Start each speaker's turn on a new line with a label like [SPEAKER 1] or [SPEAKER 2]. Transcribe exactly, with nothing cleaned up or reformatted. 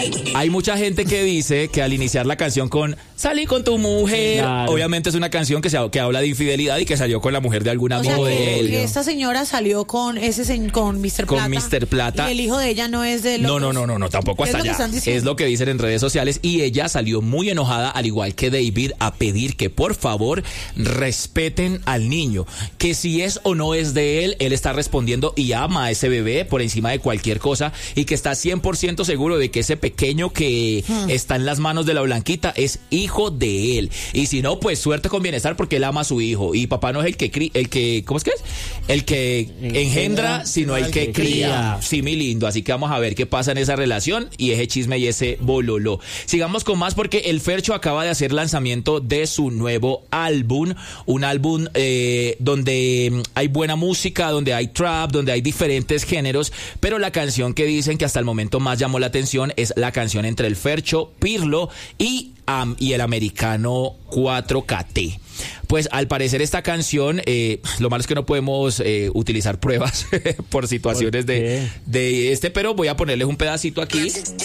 [SPEAKER 1] Hay mucha gente que dice que al iniciar la canción con salí con tu mujer, claro, obviamente es una canción que, se, que habla de infidelidad y que salió con la mujer de algún amigo,
[SPEAKER 2] o sea,
[SPEAKER 1] de él.
[SPEAKER 2] Que esta señora salió con ese con mister Plata.
[SPEAKER 1] Con mister Plata.
[SPEAKER 2] Y el hijo de ella no es de los...
[SPEAKER 1] No, no, no, no, no, tampoco hasta allá.
[SPEAKER 2] Es,
[SPEAKER 1] es lo que dicen en redes sociales y ella salió muy enojada, al igual que David, a pedir que por favor respeten al niño, que si es o no es de él, él está respondiendo y ama a ese bebé por encima de cualquier cosa y que está cien por ciento seguro de que ese pequeño que hmm. está en las manos de la Blanquita es hijo de él. Y si no, pues suerte con bienestar porque él ama a su hijo y papá no es el que cría, el que, ¿cómo es que es? El que engendra, sino el que cría. Sí, mi lindo, así que vamos a ver qué pasa en esa relación y ese chisme y ese bololo. Sigamos con más porque el Fercho acaba de hacer lanzamiento de su nuevo álbum, un álbum eh, donde hay buena música, donde hay trap, donde hay diferentes géneros, pero la canción que dicen que hasta el momento más llamó la atención es la canción entre el Fercho, Pirlo y, um, y el americano cuatro K T. Pues al parecer esta canción, eh, lo malo es que no podemos eh, utilizar pruebas por situaciones de, de este, pero voy a ponerles un pedacito aquí.